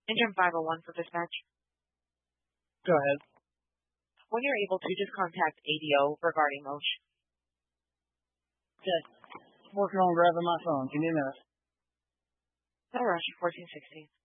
Engine 501 for dispatch. Go ahead. When you're able to, just contact ADO regarding Mosh. Okay. Working on grabbing my phone. Give me a minute. That'll rush you 1460.